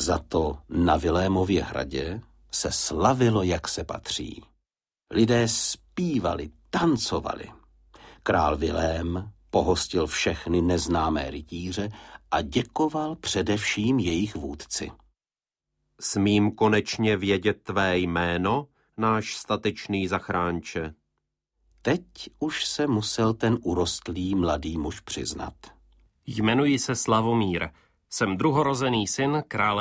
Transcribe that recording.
Za to na Vilémově hradě se slavilo, jak se patří. Lidé zpívali, tancovali. Král Vilém pohostil všechny neznámé rytíře a děkoval především jejich vůdci. Smím konečně vědět tvé jméno, náš statečný zachránče? Teď už se musel ten urostlý mladý muž přiznat. Jmenuji se Slavomír. Jsem druhorozený syn krále